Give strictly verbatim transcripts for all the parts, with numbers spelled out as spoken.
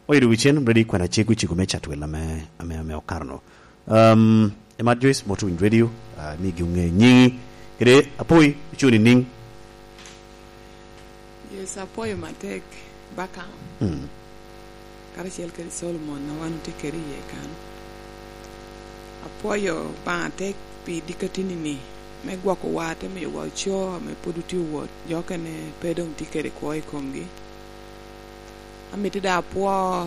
Oiru wichen ready kwa na chegu chiku me chatwela me ame ame okarno. Um Emma Joyce motu in radio uh, mi giunge nyingi kire apoi chuni ning. Yes, apoi matek baka. Mm. Karachel keri Solomon na wanu te keri ye kan. Apoyo matek pi dikatini ni. Me gwako wate me wacho me poduti wot joka ne pedong tikere kwoi komgi. Amiti da apo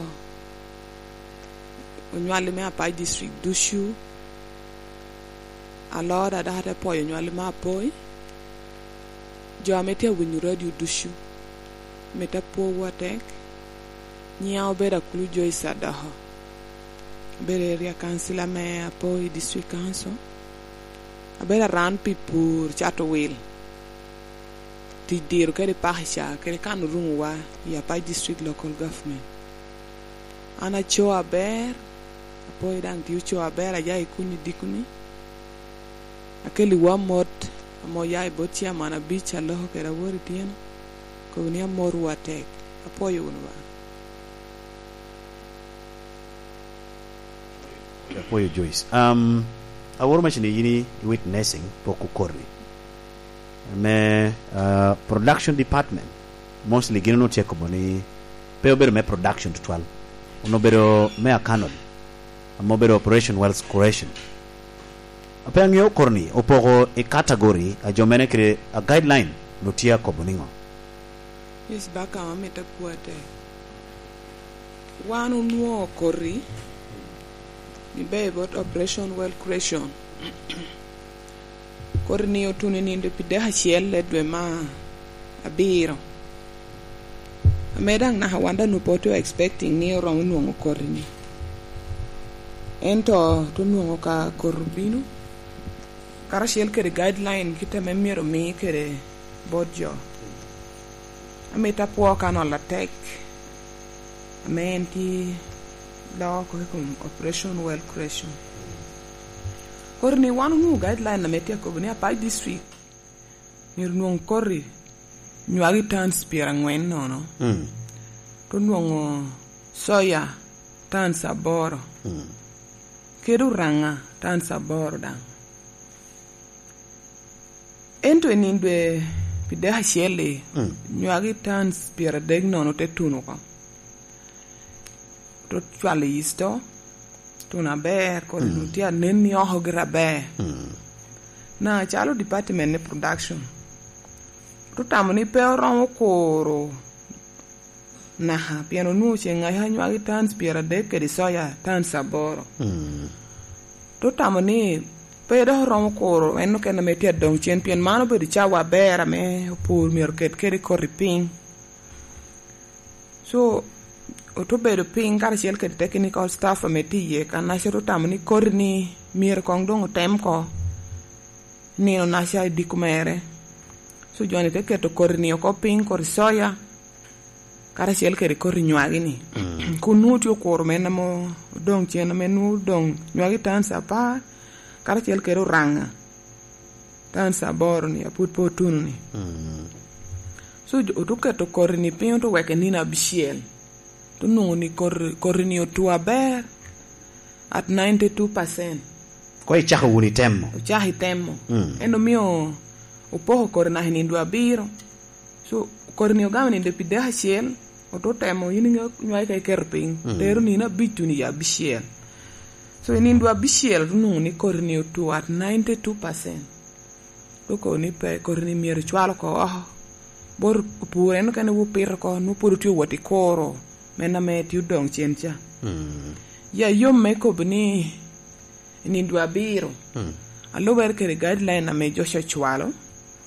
unywali me apai district dushu. Alora da hata po unywali me apoi. Jo amete winyu radio dushu. Meta po watek. Nyao bera kulu jo isadaho. Bere area councilor me apoi district council. Abera ran pipur chato will. Ti diru kere pahisha kere kanu rungwa ya pai district local government. Ana cho aber apo idang tiu cho aber aja ikuni dikuni. Akeli wa mot amo ya ibotia mana bicha loho kera wori tiena. Ko unia moru watek apo yunwa. Apo yo Joyce. Um Aworo machine yini witnessing poku korni. Me uh, production department mostly gino no check boni pe obero me production to twelve. Ono bero me akanon. Amo bero operation wealth creation. Ape ngyo korni opogo a category a jomene kre a guideline notia koboningo. Yes baka ameta puate. Wanu nuo korri. Ni be about operation well creation. Korni otuni ni ndo pide hachiel ledwe ma abiro. Amedang na hawanda nupoto expecting ni orang nuongo korni. Ento tu nuongo ka korubino. Karashiel kere guideline kita memiro mi kere bodjo. Ameta po kano la tek. Amenti law ko operation well creation. Korni wanu nu guideline na metia ko bnia pai district. Ni nuong korri nyagi tans pira ngwen no no. Mm. To nuong soya tans aboro. Mm. Keru ranga tans aboro dang. Ento enindwe pide hashele mm. nyagi tans pira deg no no te tunu ko. To chwale isto tuna ber ko mm. nutia neni oho grabe Mm. na chalo department ne production to tamoni pe ron koro na ha piano nu chenga hanywa gi tans piera de ke di soya tans saboro Mm. to tamoni pe do ron koro enno ke na metia dong chen pien mano be di chawa bera me pur mirket ke ko riping so oto bedo ping kar chiel ke technical staff ameti ye kana shiro tamni korni mir kong dong tem ko ni no nasha dikumere so joni te keto korni ko ping kor soya kar chiel ke kor nywagi ni Mm. kunuti okor mena mo dong chen menu dong nywagi tansa pa kar chiel ke ranga tansa bor ni aput potunu ni Mm. so oto keto korni ping to weke ni na bishiel to nuni kor korni otua ber at ninety-two percent. Kwa ichaka wuni temmo. Chahi temmo. Mm. Endo mio upoho korna hinindu abiro. So korni ogama ni pide hachiel oto temmo yini nywai kai kerping. Mm. Teru ni na bitu ni ya bishiel. So hinindu abishiel to nuni korni otua at ninety-two percent. Toko ni pe korni mier chwalo ko oh. Bor pure no kane wupir ko no puru tu wati koro. Mena me tiu dong chencha. Mm. Ya yom me ko bni ni dua biro. Mm. Allo ber ke guideline na me josho chwalo.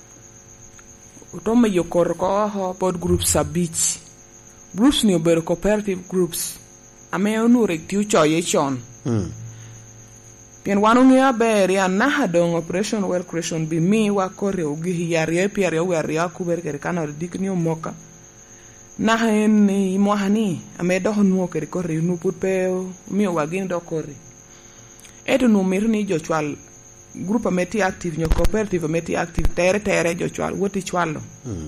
Utome yo kor ko ho pod groups abich. Groups ni ober cooperative groups. Ame onu rek tiu choye chon. Mm. Pien wanu ngia ber ya na hadong operation well creation bi mi wa kore ugi ya rie pia rie wa rie ku ber ke kana dikni moka. Na hen ni mohani ame do honu ke ko ri nu put pe mi wa gin do ko ri eto no mir ni jo chwal group ameti active nyo cooperative ameti active tere tere jo chwal woti chwalo. Mm.